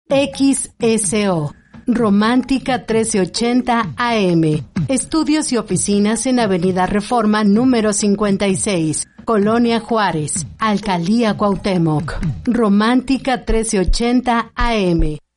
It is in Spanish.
XSO, Romántica 1380 AM. Estudios y oficinas en Avenida Reforma número 56, Colonia Juárez, Alcaldía Cuauhtémoc. Romántica 1380 AM.